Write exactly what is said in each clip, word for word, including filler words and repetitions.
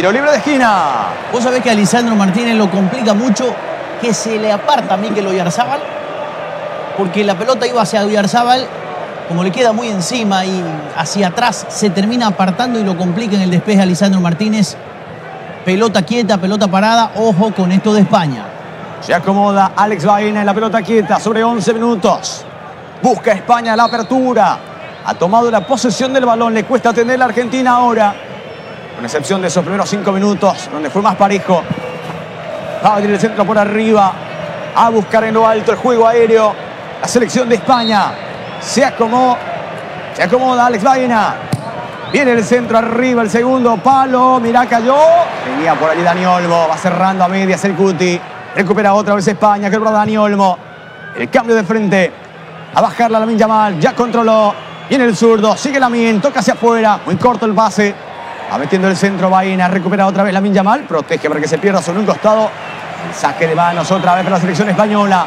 Tiro libre de esquina. Vos sabés que a Lisandro Martínez lo complica mucho que se le aparta a Mikel Oyarzabal, porque la pelota iba hacia Oyarzabal, como le queda muy encima y hacia atrás, se termina apartando y lo complica en el despeje a Lisandro Martínez. Pelota quieta, pelota parada, ojo con esto de España. Se acomoda Alex Baena en la pelota quieta sobre once minutos. Busca España la apertura. Ha tomado la posesión del balón, le cuesta tener la Argentina ahora. Con excepción de esos primeros cinco minutos, donde fue más parejo. Va a abrir el centro por arriba. A buscar en lo alto el juego aéreo. La selección de España. Se acomodó. Se acomoda Alex Baena. Viene el centro arriba, el segundo palo. Mirá, cayó. Venía por allí Dani Olmo. Va cerrando a medias el Cuti. Recupera otra vez España. Que logra Dani Olmo. El cambio de frente. A bajarla Lamine Yamal. Ya controló. Viene el zurdo. Sigue Lamine. Toca hacia afuera. Muy corto el pase. Va metiendo el centro Baena. Recupera otra vez Lamine Yamal. Protege para que se pierda sobre un costado. El saque de manos otra vez para la selección española.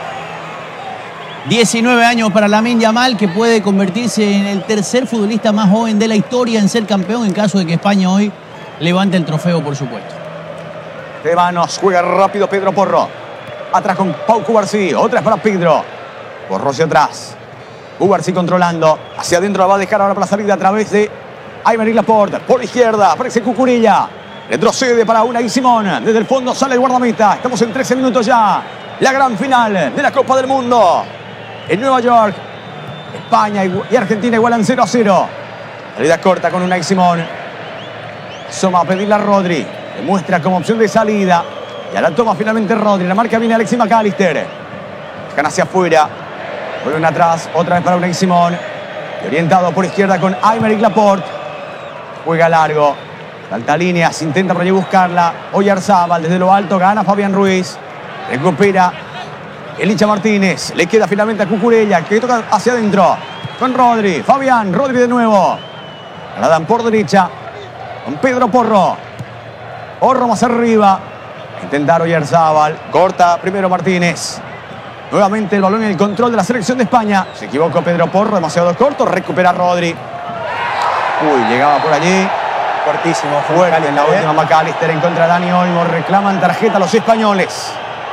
diecinueve años para Lamine Yamal, que puede convertirse en el tercer futbolista más joven de la historia en ser campeón en caso de que España hoy levante el trofeo, por supuesto. De manos, juega rápido Pedro Porro. Atrás con Pau Cubarsí, otra es para Pedro. Porro hacia atrás. Cubarsí controlando. Hacia adentro la va a dejar ahora para la salida a través de Aymeric Laporte. Por izquierda, aparece Cucurella. Retrocede para Unai Simón. Desde el fondo sale el guardameta. Estamos en trece minutos ya. La gran final de la Copa del Mundo. En Nueva York, España y Argentina igualan cero a cero. Salida corta con Unai Simón. Asoma a pedirle a Rodri. Demuestra como opción de salida. Ya la toma finalmente Rodri. La marca viene Alexis McAllister. Dejan hacia afuera. Vuelven atrás. Otra vez para Unai Simón. Y orientado por izquierda con Aymeric Laporte. Juega largo. Salta líneas. Intenta por allí buscarla. Oyarzabal desde lo alto. Gana Fabián Ruiz. Recupera el Licha Martínez. Le queda finalmente a Cucurella, que toca hacia adentro. Con Rodri. Fabián. Rodri de nuevo. La dan por derecha. Con Pedro Porro. Porro más arriba. Intentar Oyarzabal. Corta primero Martínez. Nuevamente el balón en el control de la selección de España. Se equivocó Pedro Porro. Demasiado corto. Recupera Rodri. Uy, llegaba por allí. Cortísimo. Fuerte en la última McAllister en contra de Dani Olmo. Reclaman tarjeta los españoles.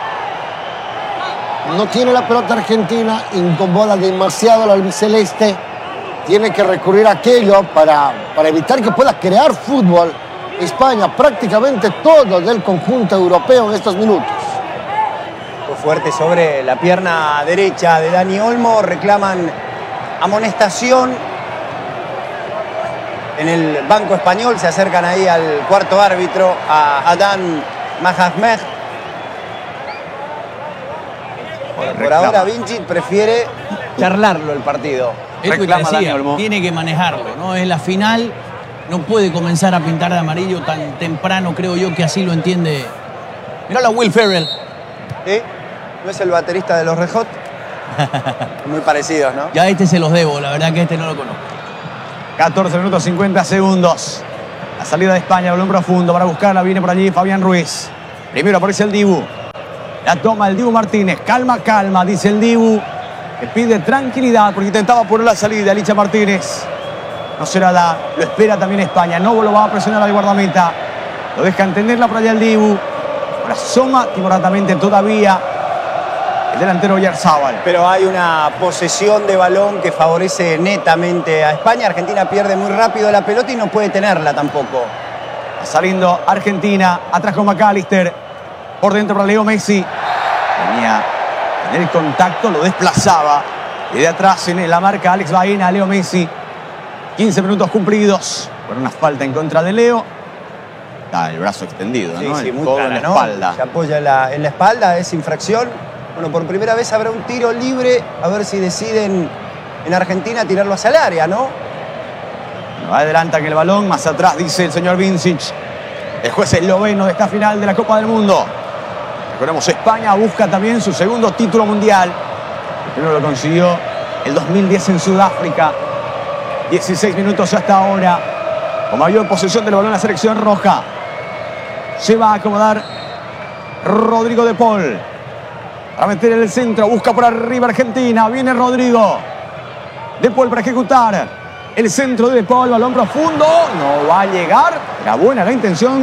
No tiene la pelota Argentina, incomoda demasiado al albiceleste. Tiene que recurrir a aquello para, para evitar que pueda crear fútbol. España, prácticamente todo del conjunto europeo en estos minutos. Fue fuerte sobre la pierna derecha de Dani Olmo. Reclaman amonestación. En el banco español se acercan ahí al cuarto árbitro, a Adán Mahahmed. Por ahora Vinci prefiere charlarlo el partido. Esto que decía, tiene que manejarlo, ¿no? Es la final, no puede comenzar a pintar de amarillo tan temprano, creo yo que así lo entiende. Mirá la Will Ferrell. ¿Sí? ¿No es el baterista de los Red Hot? Muy parecidos, ¿no? Ya este se los debo, la verdad que este no lo conozco. catorce minutos cincuenta segundos. La salida de España, balón profundo para buscarla. Viene por allí Fabián Ruiz. Primero aparece el Dibu. La toma el Dibu Martínez. Calma, calma, dice el Dibu. Que pide tranquilidad porque intentaba poner la salida. Licha Martínez. No se la da. Lo espera también España. No lo va a presionar al guardameta. Lo deja entenderla por allá el Dibu. Ahora asoma timoratamente todavía el delantero Oyarzabal. Pero hay una posesión de balón que favorece netamente a España. Argentina pierde muy rápido la pelota y no puede tenerla tampoco. Saliendo Argentina. Atrás con McAllister. Por dentro para Leo Messi. Venía en el contacto, lo desplazaba. Y de atrás en la marca Alex Baena, Leo Messi. quince minutos cumplidos. Por una falta en contra de Leo. Está el brazo extendido, sí, ¿no? Sí, el muy codo clara, en la ¿no? espalda. Se apoya en la, en la espalda, es infracción. Bueno, por primera vez habrá un tiro libre. A ver si deciden en Argentina tirarlo hacia el área, ¿no? No adelanta que el balón. Más atrás dice el señor Vincic. El juez esloveno de esta final de la Copa del Mundo. Recordemos, España busca también su segundo título mundial. El primero lo consiguió el dos mil diez en Sudáfrica. dieciséis minutos hasta ahora. Con mayor posesión del balón la selección roja. Se va a acomodar Rodrigo de Paul. Para meter en el centro. Busca por arriba Argentina. Viene Rodrigo. De Paul para ejecutar. El centro de De Paul. Balón profundo. No va a llegar. Era buena la intención.